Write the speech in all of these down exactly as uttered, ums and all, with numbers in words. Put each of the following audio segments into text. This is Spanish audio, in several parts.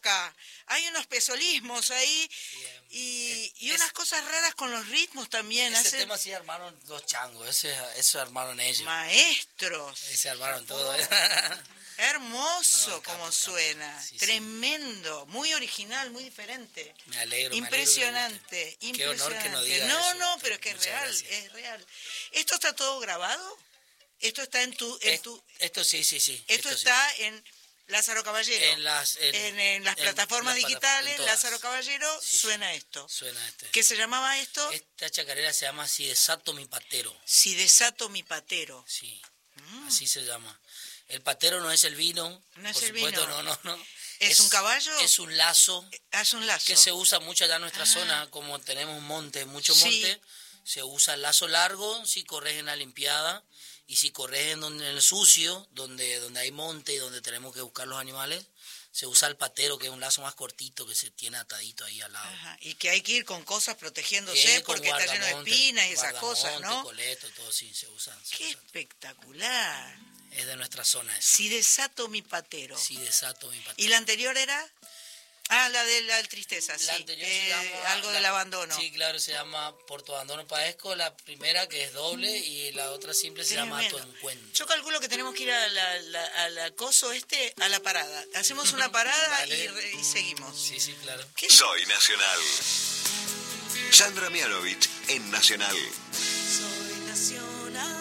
acá. Hay unos pesolismos ahí y, y unas es, cosas raras con los ritmos también. Ese Hace... tema sí armaron dos changos, ese, eso armaron ellos. Maestros. Ese armaron todo. Hermoso no, como suena, sí, tremendo, sí. Muy original, muy diferente. Me alegro, impresionante, me alegro que impresionante. Qué honor que nos diga No, eso, no, pero es que es real, gracias. es real. ¿Esto está todo grabado? ¿Esto está en tu...? En es, tu... Esto sí, sí, sí. Esto, esto está sí. en Lázaro Caballero. En las, en, en, en las en plataformas las digitales, en Lázaro Caballero, sí, suena sí. esto. Suena este. ¿Qué se llamaba esto? Esta chacarera se llama Si desato mi patero. Si desato mi patero. Sí, mm. así se llama. El patero no es el vino, no es por el supuesto, vino. no, no, no. ¿Es, ¿Es un caballo? Es un lazo. Es un lazo. Que se usa mucho allá en nuestra ah. zona, como tenemos monte, mucho monte, sí. Se usa el lazo largo si corres en la limpiada y si corres en, donde, en el sucio, donde, donde hay monte y donde tenemos que buscar los animales, se usa el patero, que es un lazo más cortito que se tiene atadito ahí al lado. Ajá. Y que hay que ir con cosas protegiéndose porque está lleno de espinas y esas cosas, ¿no? Coleto, todo sí, se usan. Se ¡Qué usan. Espectacular! Es de nuestra zona. Eso. Si desato mi patero. Si desato mi patero. ¿Y la anterior era? Ah, la de la tristeza, la sí. Anterior eh, se llama, algo la, del abandono. Sí, claro, se llama Por tu abandono padezco, la primera que es doble y la otra simple se Tremendo. llama Tu encuentro. Yo calculo que tenemos que ir al la, acoso este, a la parada. Hacemos una parada vale. y, y seguimos. Sí, sí, claro. ¿Qué? Soy Nacional. Sandra Mianovich en Nacional. Soy Nacional.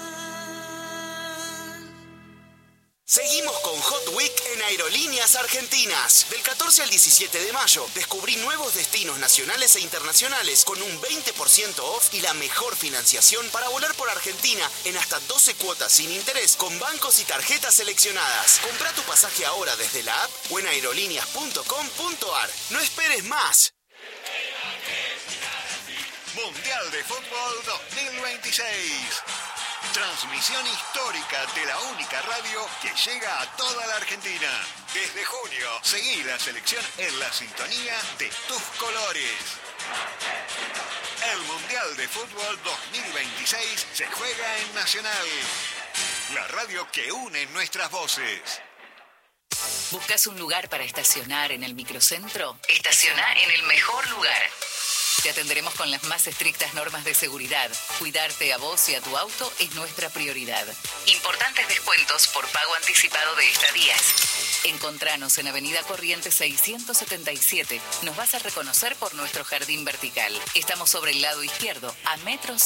Seguimos con Hot Week en Aerolíneas Argentinas. Del catorce al diecisiete de mayo, descubrí nuevos destinos nacionales e internacionales con un veinte por ciento off y la mejor financiación para volar por Argentina en hasta doce cuotas sin interés con bancos y tarjetas seleccionadas. Comprá tu pasaje ahora desde la app o en aerolíneas punto com punto ar. No esperes más. Mundial de Fútbol dos mil veintiséis. Transmisión histórica de la única radio que llega a toda la Argentina. Desde junio, seguí la selección en la sintonía de tus colores. El Mundial de Fútbol dos mil veintiséis se juega en Nacional. La radio que une nuestras voces. ¿Buscas un lugar para estacionar en el microcentro? Estaciona en el mejor lugar. Te atenderemos con las más estrictas normas de seguridad. Cuidarte a vos y a tu auto es nuestra prioridad. Importantes descuentos por pago anticipado de estadías. Encontranos en Avenida Corrientes seiscientos setenta y siete. Nos vas a reconocer por nuestro jardín vertical. Estamos sobre el lado izquierdo, a metros